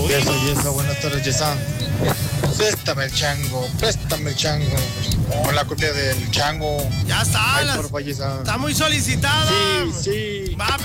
Yesa, buenas tardes, Yesa. Préstame el chango. Con la copia del chango. Ya está. Ay, porfa, Yesa. Está muy solicitada. Sí. Va,